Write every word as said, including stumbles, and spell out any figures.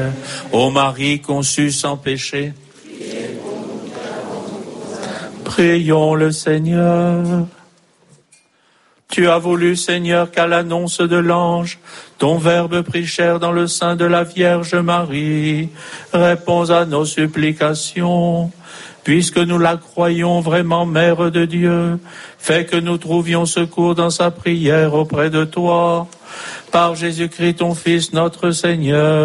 Ô Marie conçue sans péché, prions le Seigneur. Tu as voulu, Seigneur, qu'à l'annonce de l'ange, ton Verbe prit chair dans le sein de la Vierge Marie. Réponds à nos supplications. Puisque nous la croyons vraiment Mère de Dieu, fais que nous trouvions secours dans sa prière auprès de toi. Par Jésus-Christ, ton Fils, notre Seigneur.